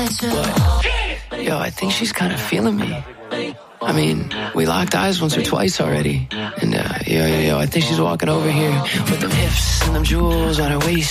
But, yo, I think she's kind of feeling me. I mean, we locked eyes once or twice already. And, yo, I think she's walking over here with them hips and them jewels on her waist.